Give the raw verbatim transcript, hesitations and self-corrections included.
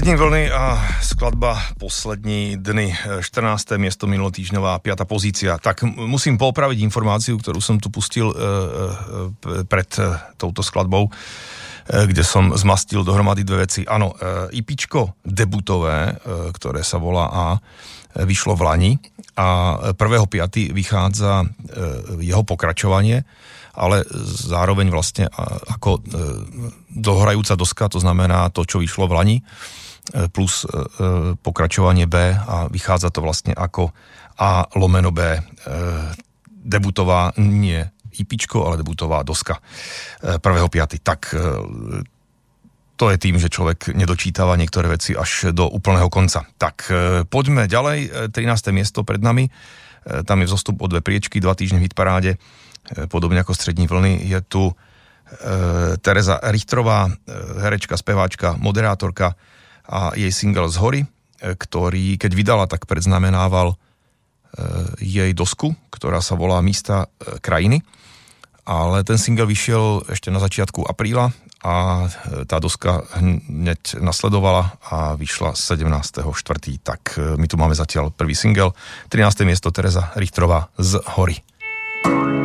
Střední vlny a skladba Poslední dny, štrnácté miesto minulotýždňová, piata pozícia. Tak musím poopraviť informáciu, ktorú som tu pustil uh, uh, pred uh, touto skladbou, uh, kde som zmastil dohromady dve veci. Áno, uh, IPčko debutové, uh, ktoré sa volá A, vyšlo v lani a prvého piaty vychádza uh, jeho pokračovanie, ale zároveň vlastne ako dohrajúca doska, to znamená to, čo vyšlo v lani, plus pokračovanie B a vychádza to vlastne ako A lomeno B. Debutová, nie IPčko, ale debutová doska prvého piaty. Tak to je tým, že človek nedočítava niektoré veci až do úplného konca. Tak poďme ďalej, trináste miesto pred nami, tam je vzostup o dve priečky, dva týždne v hitparáde, podobne ako Střední vlny. Je tu e, Tereza Richtrová, e, herečka, speváčka, moderátorka a jej single Z hory, e, ktorý, keď vydala, tak predznamenával e, jej dosku, ktorá sa volá Místa e, krajiny. Ale ten single vyšiel ešte na začiatku apríla a e, tá doska hneď nasledovala a vyšla sedemnásteho štvrtého Tak e, my tu máme zatiaľ prvý single. trináste miesto Tereza Richtrová Z hory.